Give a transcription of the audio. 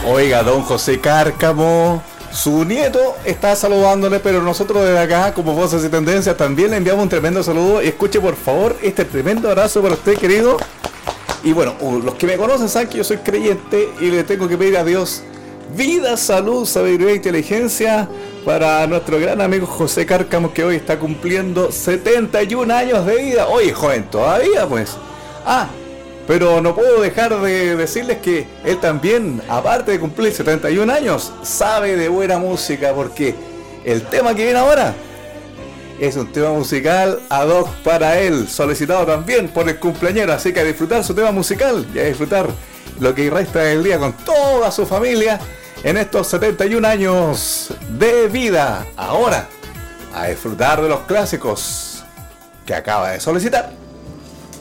Oiga, don José Cárcamo, su nieto está saludándole, pero nosotros desde acá, como Voces y Tendencias, también le enviamos un tremendo saludo. Escuche por favor este tremendo abrazo para usted, querido. Y bueno, los que me conocen saben que yo soy creyente y le tengo que pedir a Dios vida, salud, sabiduría e inteligencia para nuestro gran amigo José Cárcamo, que hoy está cumpliendo 71 años de vida. Oye, joven, todavía pues. Pero no puedo dejar de decirles que él también, aparte de cumplir 71 años, sabe de buena música, porque el tema que viene ahora es un tema musical ad hoc para él, solicitado también por el cumpleañero. Así que a disfrutar su tema musical y a disfrutar lo que resta del día con toda su familia en estos 71 años de vida. Ahora, a disfrutar de los clásicos que acaba de solicitar.